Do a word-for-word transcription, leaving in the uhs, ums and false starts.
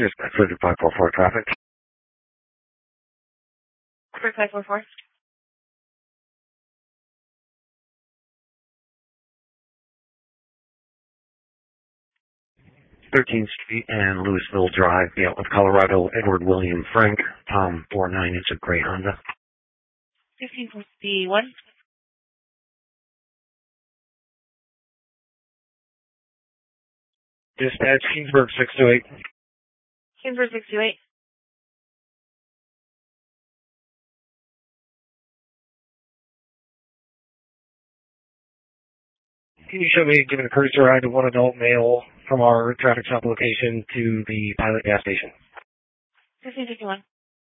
Dispatch five four four traffic. five four four. thirteenth Street and Louisville Drive, yeah, with Colorado, Edward William Frank, Tom four nine, it's a gray Honda. fifteen fifty-one. Dispatch, Kingsburg six two eight. Kingsburg six two eight. Can you show me giving a courtesy ride to one adult male from our traffic stop location to the Pilot gas station? fifteen fifty-one.